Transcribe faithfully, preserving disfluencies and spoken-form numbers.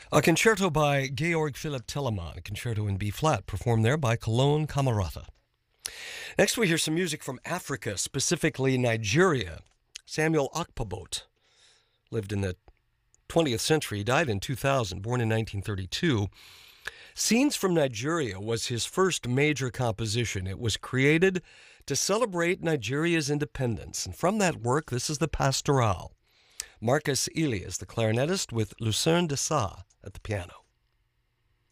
A concerto by Georg Philipp Telemann, a concerto in B flat, performed there by Cologne Camerata. Next, we hear some music from Africa, specifically Nigeria. Samuel Okpobot lived in the twentieth century, died in two thousand, born in nineteen thirty-two. Scenes from Nigeria was his first major composition. It was created to celebrate Nigeria's independence. And from that work, this is the Pastoral. Marcus Elias, the clarinetist, with Lucerne de Sa at the piano.